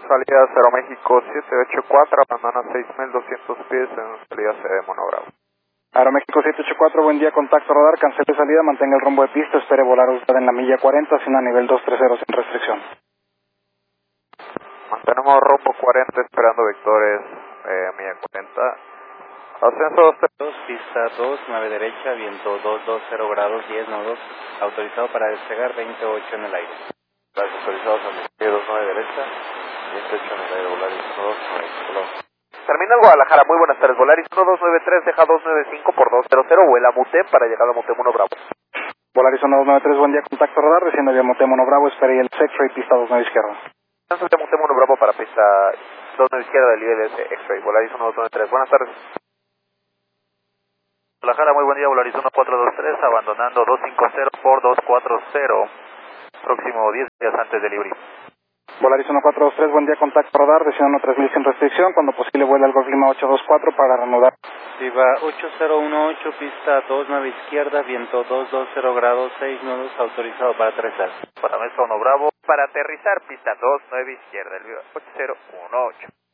salida 0 México 784, abandona 6200 pies en salida CD Mono Bravo. Aeroméxico 784, buen día, contacto radar, cancele salida, mantenga el rumbo de pista, espere volar usted en la milla 40, sin a nivel 230 sin restricción. Mantenemos rumbo 40, esperando vectores, milla 40. Ascenso 23. Pista 2, nave derecha, viento 220 grados, 10 nudos, autorizado para despegar 28 en el aire. Gracias, autorizados a mi 29 derecha, 28 en el aire, Volaris 129. Terminal Guadalajara, muy buenas tardes, Volaris 1293, deja 295 por 200, vuela Mute para llegar a Mute Mono Bravo. Volaris 1293, buen día, contacto radar, recién de Mute Mono Bravo, espere el X-Ray, pista 29 izquierda. Entonces de Mute Mono Bravo para pista 29 izquierda del ILS X-Ray, Volaris 1293, buenas tardes. Guadalajara, muy buen día, Volaris 1423, abandonando 250 por 240, próximo 10 días antes de Libri. Volaris 1423, buen día, contacto radar, recién 3000 sin restricción, cuando posible vuela al Golf Lima 824 para reanudar. Viva 8018, pista 29 izquierda, viento 220 grados, 6 nudos, autorizado para aterrizar. Para Mesa 1 Bravo. Para aterrizar, pista 29 izquierda, el 8018.